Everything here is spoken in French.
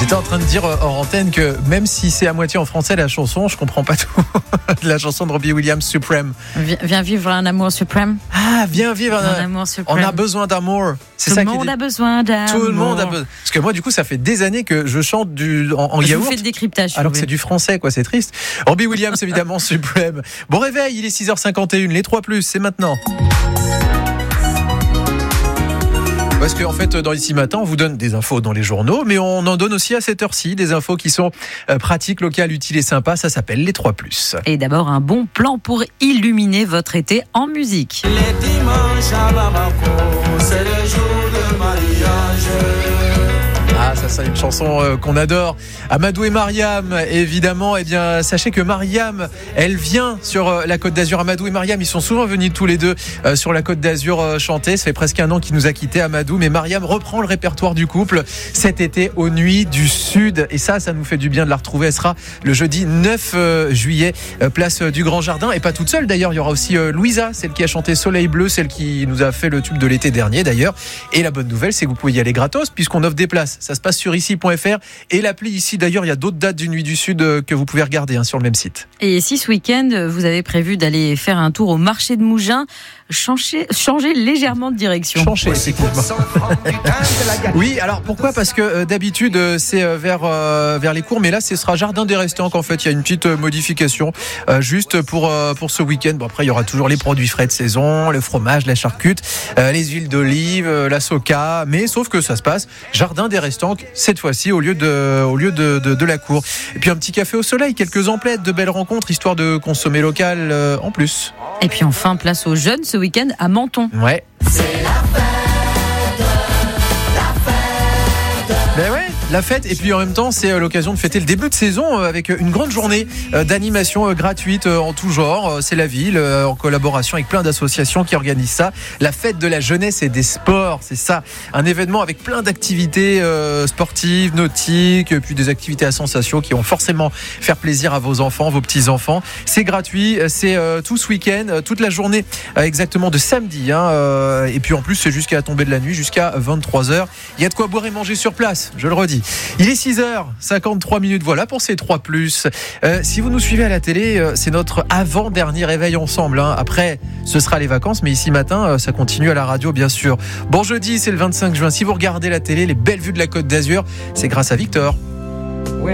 J'étais en train de dire hors antenne que même si c'est à moitié en français la chanson, je comprends pas tout. La chanson de Robbie Williams, Supreme. Viens vivre un amour suprême. Ah, viens vivre un amour suprême. On a besoin d'amour. Tout le monde a besoin d'amour. Tout le monde a besoin. Parce que moi, du coup, ça fait des années que je chante en je yaourt. vous fais le décryptage. Alors que c'est du français, quoi. C'est triste. Robbie Williams, évidemment, Supreme. Bon réveil, il est 6h51. Les 3+, c'est maintenant. Parce qu'en fait, dans Ici Matin, on vous donne des infos dans les journaux, mais on en donne aussi à cette heure-ci, des infos qui sont pratiques, locales, utiles et sympas. Ça s'appelle les 3+. Et d'abord, un bon plan pour illuminer votre été en musique. Les dimanches à Bamako, c'est le jour de mariage. Ah, ça c'est une chanson qu'on adore. Amadou et Mariam, évidemment. Eh bien, sachez que Mariam, elle vient sur la Côte d'Azur. Amadou et Mariam, ils sont souvent venus tous les deux sur la Côte d'Azur chanter. Ça fait presque un an qu'il nous a quittés, Amadou. Mais Mariam reprend le répertoire du couple cet été aux Nuits du Sud. Et ça nous fait du bien de la retrouver. Elle sera le jeudi 9 juillet, place du Grand Jardin. Et pas toute seule d'ailleurs. Il y aura aussi Louisa, celle qui a chanté Soleil Bleu, celle qui nous a fait le tube de l'été dernier d'ailleurs. Et la bonne nouvelle, c'est que vous pouvez y aller gratos puisqu'on offre des places. Ça se passe sur ici.fr et l'appli Ici. D'ailleurs, il y a d'autres dates du Nuit du Sud que vous pouvez regarder sur le même site. Et si ce week-end, vous avez prévu d'aller faire un tour au marché de Mougins, changez légèrement de direction. Changer, effectivement. Oui, alors pourquoi ? Parce que d'habitude, c'est vers les cours, mais là, ce sera Jardin des Restants qu'en fait, il y a une petite modification juste pour ce week-end. Bon, après, il y aura toujours les produits frais de saison, le fromage, la charcute, les huiles d'olive, la soca, mais sauf que ça se passe Jardin des Restants cette fois-ci au lieu de la cour. Et puis un petit café au soleil, quelques emplettes, de belles rencontres, histoire de consommer local en plus. Et puis enfin, place aux jeunes ce week-end à Menton. Ouais. C'est la fête. Ben ouais, la fête, et puis en même temps c'est l'occasion de fêter le début de saison avec une grande journée d'animation gratuite en tout genre. C'est la ville en collaboration avec plein d'associations qui organisent ça. La fête de la jeunesse et des sports, c'est ça. Un événement avec plein d'activités sportives, nautiques, puis des activités à sensations qui vont forcément faire plaisir à vos enfants, vos petits-enfants. C'est gratuit, c'est tout ce week-end, toute la journée exactement de samedi. Et puis en plus c'est jusqu'à la tombée de la nuit, jusqu'à 23h. Il y a de quoi boire et manger sur place, je le redis. Il est 6h53, voilà pour ces 3+. Si vous nous suivez à la télé, c'est notre avant-dernier réveil ensemble. Après, ce sera les vacances, mais Ici Matin, ça continue à la radio, bien sûr. Bon jeudi, c'est le 25 juin. Si vous regardez la télé, les belles vues de la Côte d'Azur, c'est grâce à Victor.